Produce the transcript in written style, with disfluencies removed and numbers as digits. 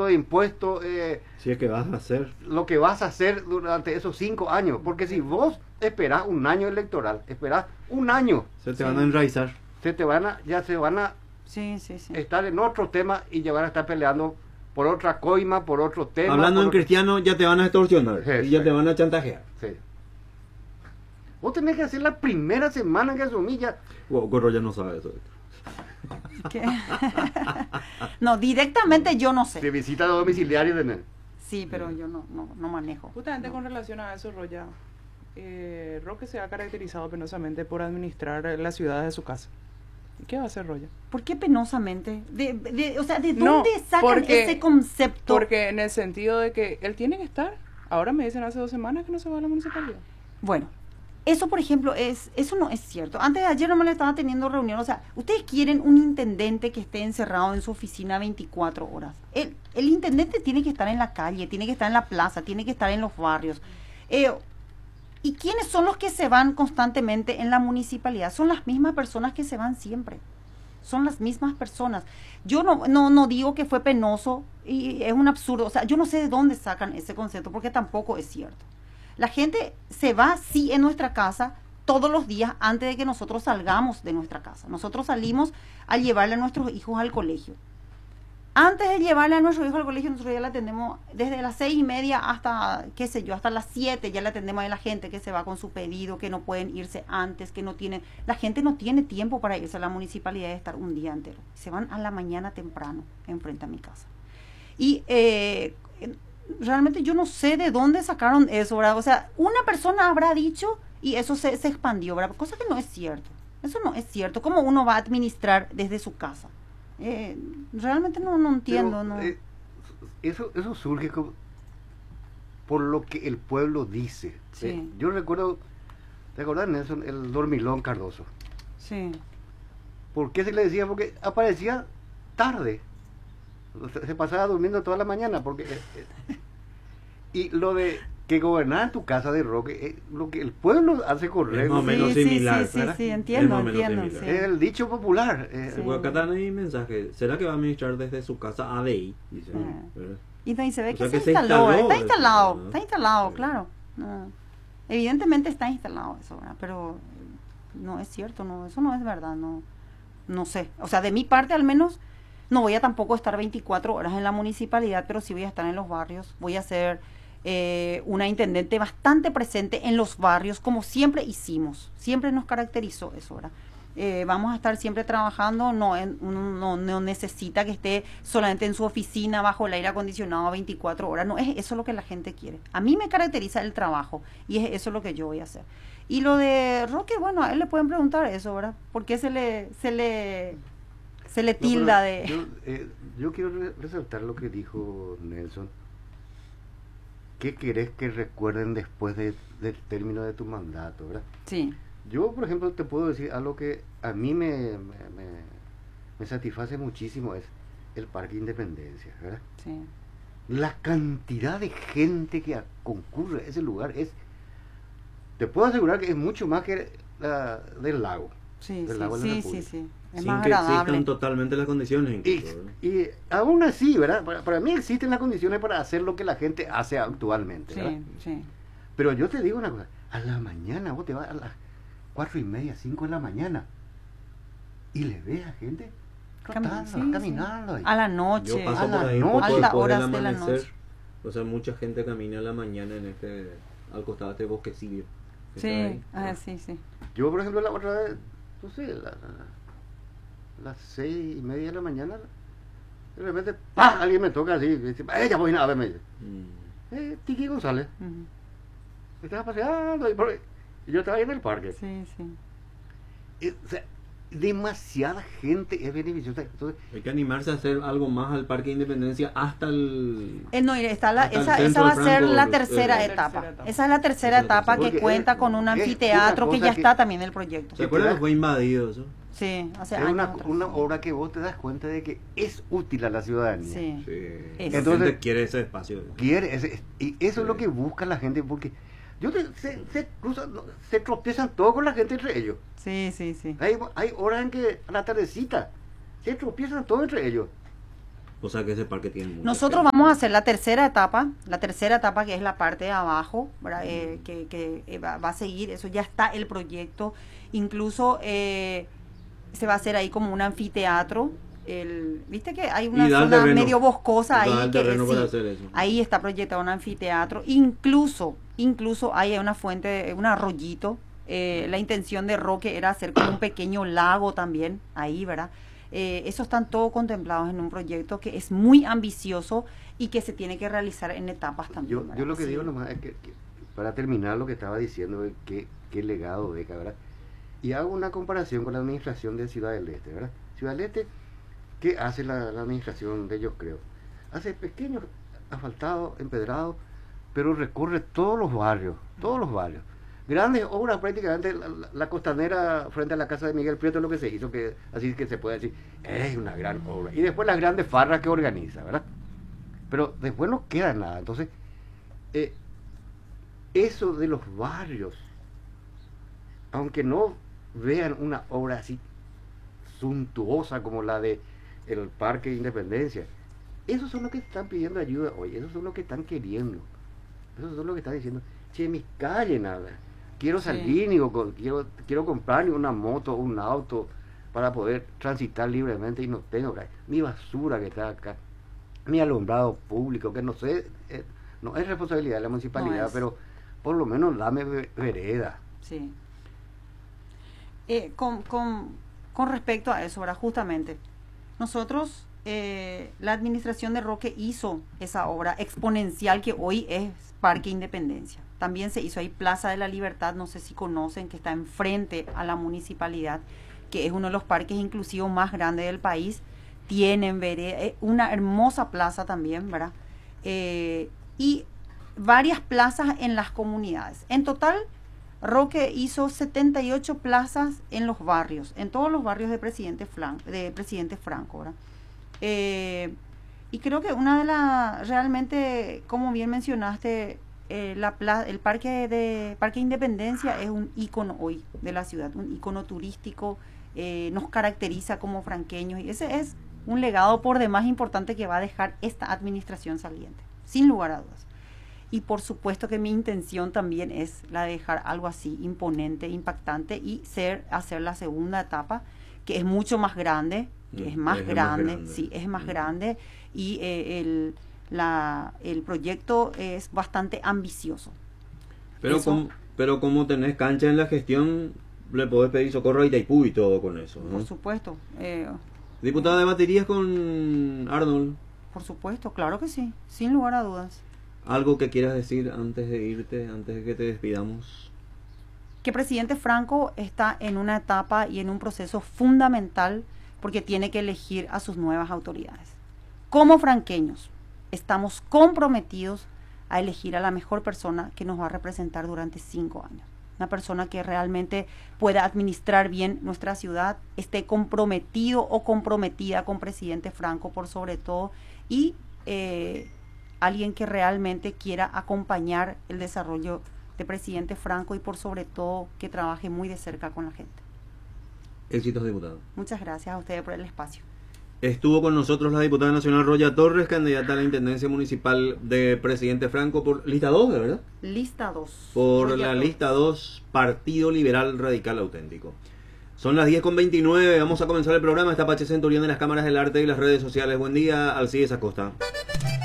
tanto de impuestos, Si es que vas a hacer. lo que vas a hacer durante esos 5 años. Porque si vos esperás un año electoral, esperás un año, Se te van a enraizar. ya se van a Sí, sí, sí. estar en otro tema y ya van a estar peleando por otra coima, por otro tema. Hablando por en otro- cristiano, ya te van a extorsionar. Sí, Y ya sí. te van a chantajear. Sí. Vos tenés que hacer la primera semana que asumís ya. Wow, Corro ya no sabe eso. ¿Qué? No, directamente yo no De sé. visita domiciliaria tenés. Sí, pero yo no manejo. Justamente No. con relación a eso, Roya, Roque se ha caracterizado penosamente por administrar las ciudades de su casa. ¿Y qué va a hacer Roya? ¿Por qué penosamente? O sea, ¿de No, dónde sacan porque- ese concepto? Porque en el sentido de que él tiene que estar. Ahora me dicen hace 2 semanas que no se va a la municipalidad. Bueno, eso por ejemplo eso no es cierto. Antes de ayer no me le estaba teniendo reunión. O sea, ustedes quieren un intendente que esté encerrado en su oficina 24 horas. El intendente tiene que estar en la calle, tiene que estar en la plaza, tiene que estar en los barrios. ¿Y quiénes son los que se van constantemente en la municipalidad? Son las mismas personas que se van siempre. Son las mismas personas. Yo no digo que fue penoso y es un absurdo. O sea, yo no sé de dónde sacan ese concepto porque tampoco es cierto. La gente se va, sí, en nuestra casa todos los días antes de que nosotros salgamos de nuestra casa. Nosotros salimos a llevarle a nuestros hijos al colegio. Antes de llevarle a nuestros hijos al colegio, nosotros ya la atendemos desde las 6:30 hasta, qué sé yo, hasta las 7, ya la atendemos a la gente que se va con su pedido, que no pueden irse antes, que no tienen, la gente no tiene tiempo para irse a la municipalidad y estar un día entero. Se van a la mañana temprano, enfrente a mi casa. Y realmente yo no sé de dónde sacaron eso, ¿verdad? O sea, una persona habrá dicho y eso se expandió, ¿verdad? Cosa que no es cierto. Eso no es cierto. ¿Cómo uno va a administrar desde su casa? Realmente no entiendo, Pero, ¿no? Eso surge por lo que el pueblo dice. Sí. Yo recuerdo, ¿te acordás, Nelson? El dormilón Cardoso. Sí. ¿Por qué se le decía? Porque aparecía tarde. O sea, se pasaba durmiendo toda la mañana. Porque y lo de que gobernar en tu casa de Roque, lo que el pueblo hace correr, Es más o ¿no? menos Sí, sí, similar, sí, ¿verdad? sí, Es entiendo, más o menos entiendo, similar. sí. Es el dicho popular. Sí. Pues acá dan ahí mensaje. ¿Será que va a administrar desde su casa ADI? Dice, Ah. ¿verdad? Y no, y se ve O que sea se que se instaló, instaló está eso, instalado, ¿no? está instalado, Sí. claro. No. Evidentemente está instalado eso, ¿verdad? Pero no es cierto, no, eso no es verdad, no sé. O sea, de mi parte al menos no voy a tampoco estar 24 horas en la municipalidad, pero sí voy a estar en los barrios, voy a ser una intendente bastante presente en los barrios, como siempre hicimos, siempre nos caracterizó eso, ¿verdad? Vamos a estar siempre trabajando, no necesita que esté solamente en su oficina bajo el aire acondicionado 24 horas, no es eso lo que la gente quiere. A mí me caracteriza el trabajo y es eso lo que yo voy a hacer. Y lo de Roque, bueno, a él le pueden preguntar eso, ¿verdad? ¿Por qué se le No, tilda pero de... yo quiero resaltar lo que dijo Nelson. ¿Qué querés que recuerden después del término de tu mandato, verdad? Sí, Yo, por ejemplo, te puedo decir algo que a mí me satisface muchísimo, es el Parque Independencia, ¿verdad? sí. La cantidad de gente que concurre a ese lugar te puedo asegurar que es mucho más que la del lago. Sí, del sí, lago de la sí, sí, República. sí. Es Sin más que agradable. existan totalmente las condiciones. Incluso, ¿verdad? Y aún así, ¿verdad? Para mí existen las condiciones para hacer lo que la gente hace actualmente, ¿verdad? Sí, sí. Pero yo te digo una cosa, a la mañana, vos te vas a las 4:30, 5 de la mañana y le ves a gente trotando, Sí, sí. caminando. A la noche. Yo paso a por la ahí un poco noche. después Altas del horas de la amanecer. noche. O sea, mucha gente camina a la mañana al costado de este bosquecillo. que está Sí, ahí. sí, sí. Yo, por ejemplo, la otra vez, no sé, las 6:30 de la mañana, de repente, ¡pam! Alguien me toca así, y dice, ya voy a verme. Mm. Tiki González, Ujú. estaba paseando y yo estaba ahí en el parque. Sí, sí. O sea, demasiada gente es beneficiosa. Entonces, Hay que animarse a hacer algo más al Parque Independencia hasta el... No, está Hasta el esa centro va a de ser Franco, la la tercera tercera etapa. etapa. Esa es la tercera Esa es la etapa tercera. que Porque cuenta con un es una anfiteatro que cosa ya que- está también en el proyecto. ¿Se acuerdan que fue invadido eso? Sí, hace es años. una atrás. obra que vos te das cuenta de que es útil a la ciudadanía. Sí. Sí. Es. La Entonces- gente quiere ese espacio. Y eso es lo que busca la gente, porque se tropiezan todos con la gente entre ellos. Sí, sí, sí. Hay horas en que a la tardecita se tropiezan todos entre ellos. O sea que ese parque tiene mucha Nosotros gente. vamos a hacer la tercera etapa que es la parte de abajo, ¿verdad? Que va a seguir, eso ya está el proyecto, incluso se va a hacer ahí como un anfiteatro, viste que hay una Y da el zona terreno. medio boscosa Da ahí, el que terreno para sí, hacer eso. ahí está proyectado un anfiteatro, incluso hay una fuente, un arroyito, la intención de Roque era hacer como un pequeño lago también, ahí, ¿verdad? Eso están todos contemplados en un proyecto que es muy ambicioso y que se tiene que realizar en etapas también. Yo ¿verdad? lo que Sí. digo nomás es que para terminar lo que estaba diciendo, de qué legado deja, ¿verdad? Y hago una comparación con la administración de Ciudad del Este, ¿verdad? Ciudad del Este, ¿qué hace la administración de ellos, creo? Hace pequeños asfaltados, empedrados, pero recorre todos los barrios, grandes obras prácticamente. La costanera frente a la casa de Miguel Prieto es lo que se hizo, que así que se puede decir, es una gran obra. Y después las grandes farras que organiza, ¿verdad? Pero después no queda nada. Entonces, eso de los barrios, aunque no vean una obra así suntuosa como la de el Parque Independencia, esos son los que están pidiendo ayuda hoy, esos son los que están queriendo, esos son los que están diciendo, che, mis calles nada, quiero Sí. salir, quiero comprarme una moto, un auto para poder transitar libremente y no tengo mi basura que está acá, mi alumbrado público, que no sé, no es responsabilidad de la municipalidad, No es. pero por lo menos dame vereda. Sí. Con respecto a eso, ¿verdad? Justamente, nosotros, la administración de Roque hizo esa obra exponencial que hoy es Parque Independencia. También se hizo ahí Plaza de la Libertad, no sé si conocen, que está enfrente a la municipalidad, que es uno de los parques inclusivos más grandes del país. Tienen una hermosa plaza también, ¿verdad? Y varias plazas en las comunidades. En total, Roque hizo 78 plazas en los barrios, en todos los barrios de Presidente Franco, ¿verdad? Y creo que realmente, como bien mencionaste, el Parque Independencia es un ícono hoy de la ciudad, un ícono turístico, nos caracteriza como franqueños, y ese es un legado por demás importante que va a dejar esta administración saliente, sin lugar a dudas. Y por supuesto que mi intención también es la de dejar algo así imponente, impactante, y hacer la segunda etapa, que es mucho más grande, que es más grande, sí, es más grande, y el proyecto es bastante ambicioso. Pero como tenés cancha en la gestión, le podés pedir socorro a Itaipú y todo con eso, ¿no? Por supuesto. Diputada, ¿debatirías con Arnold? Por supuesto, claro que sí, sin lugar a dudas. ¿Algo que quieras decir antes de irte, antes de que te despidamos? Que Presidente Franco está en una etapa y en un proceso fundamental porque tiene que elegir a sus nuevas autoridades. Como franqueños, estamos comprometidos a elegir a la mejor persona que nos va a representar durante 5 años. Una persona que realmente pueda administrar bien nuestra ciudad, esté comprometido o comprometida con Presidente Franco por sobre todo, y alguien que realmente quiera acompañar el desarrollo de Presidente Franco y por sobre todo que trabaje muy de cerca con la gente. Éxitos, diputado. Muchas gracias a ustedes por el espacio. Estuvo con nosotros la diputada nacional Roya Torres, candidata a la Intendencia Municipal de Presidente Franco por lista 2, ¿de verdad? Lista 2. Por la lista 2, Partido Liberal Radical Auténtico. Son las 10:29, vamos a comenzar el programa. Está Pache Centurión de las cámaras del arte y las redes sociales. Buen día, Alcides Acosta.